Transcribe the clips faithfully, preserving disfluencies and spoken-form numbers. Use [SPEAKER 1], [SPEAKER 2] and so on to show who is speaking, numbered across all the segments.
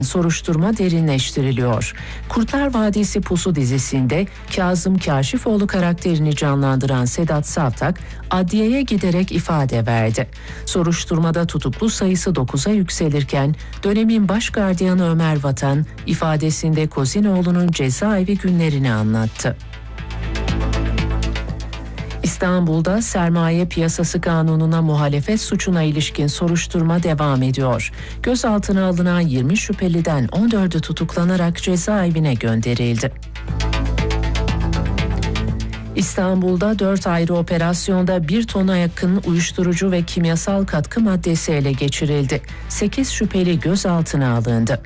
[SPEAKER 1] soruşturma derinleştiriliyor. Kurtlar Vadisi Pusu dizisinde Kazım Kaşifoğlu karakterini canlandıran Sedat Savtak, adliyeye giderek ifade verdi. Soruşturmada tutuklu sayısı dokuza yükselirken dönemin baş gardiyanı Ömer Vatan ifadesinde Kozinoğlu'nun cezaevi günlerini anlattı. İstanbul'da sermaye piyasası kanununa muhalefet suçuna ilişkin soruşturma devam ediyor. Gözaltına alınan yirmi şüpheliden on dördü tutuklanarak cezaevine gönderildi. İstanbul'da dört ayrı operasyonda bir tona yakın uyuşturucu ve kimyasal katkı maddesi ele geçirildi. sekiz şüpheli gözaltına alındı.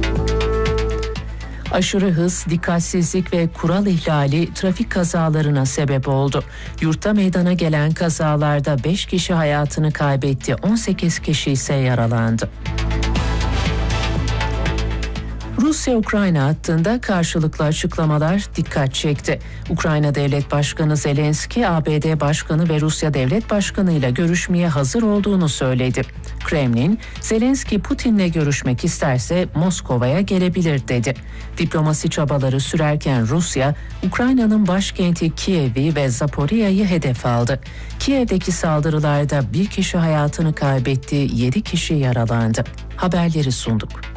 [SPEAKER 1] Aşırı hız, dikkatsizlik ve kural ihlali trafik kazalarına sebep oldu. Yurtta meydana gelen kazalarda beş kişi hayatını kaybetti, on sekiz kişi ise yaralandı. Rusya-Ukrayna hattında karşılıklı açıklamalar dikkat çekti. Ukrayna Devlet Başkanı Zelenski, A B D Başkanı ve Rusya Devlet Başkanı ile görüşmeye hazır olduğunu söyledi. Kremlin, Zelenski Putin'le görüşmek isterse Moskova'ya gelebilir dedi. Diplomasi çabaları sürerken Rusya, Ukrayna'nın başkenti Kiev'i ve Zaporya'yı hedef aldı. Kiev'deki saldırılarda bir kişi hayatını kaybetti, yedi kişi yaralandı. Haberleri sunduk.